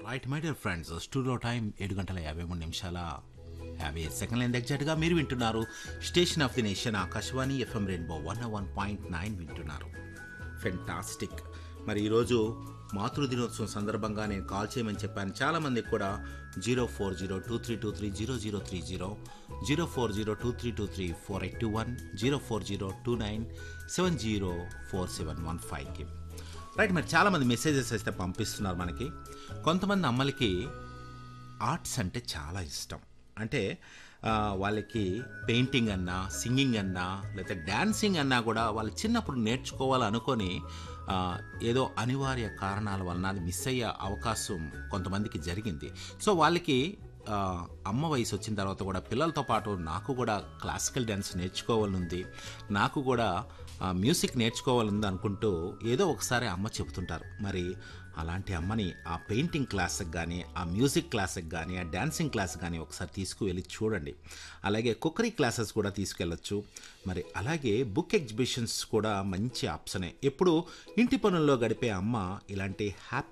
Right my dear friends, studio time 7 గంటల 53 నిమిషాల 50 సెకండ్ల ఎగ్జాక్ట్గా మీరు వింటున్నారు station of the nation Akashvani FM rainbow 101.9 వింటున్నారు. ఫెంటాస్టిక్. మరి ఈరోజు మాతృదినోత్సవం సందర్భంగా నేను కాల్ చేయమని చెప్పాను. చాలామందికి కూడా 04023230030, 04023234821, 04029704715కి. రైట్, మరి చాలామంది మెసేజెస్ అయితే పంపిస్తున్నారు మనకి. కొంతమంది అమ్మలకి ఆర్ట్స్ అంటే చాలా ఇష్టం. అంటే వాళ్ళకి పెయింటింగ్ అన్నా, సింగింగ్ అన్నా, లేకపోతే డ్యాన్సింగ్ అన్నా కూడా వాళ్ళు చిన్నప్పుడు నేర్చుకోవాలనుకొని ఏదో అనివార్య కారణాల వలన అది మిస్ అయ్యే అవకాశం కొంతమందికి జరిగింది. సో వాళ్ళకి అమ్మ వయసు వచ్చిన తర్వాత కూడా పిల్లలతో పాటు నాకు కూడా క్లాసికల్ డ్యాన్స్ నేర్చుకోవాలనుంది, నాకు కూడా మ్యూజిక్ నేర్చుకోవాలని అనుకుంటూ ఏదో ఒకసారి అమ్మ చెబుతుంటారు. మరి అలాంటి అమ్మని ఆ పెయింటింగ్ క్లాస్కి కానీ, ఆ మ్యూజిక్ క్లాస్కి కానీ, ఆ డ్యాన్సింగ్ క్లాస్ కానీ ఒకసారి తీసుకువెళ్ళి చూడండి. అలాగే కుక్కరీ క్లాసెస్ కూడా తీసుకెళ్ళచ్చు. మరి అలాగే బుక్ ఎగ్జిబిషన్స్ కూడా మంచి ఆప్షనే. ఎప్పుడు ఇంటి పనుల్లో గడిపే అమ్మ ఇలాంటి హ్యాపీ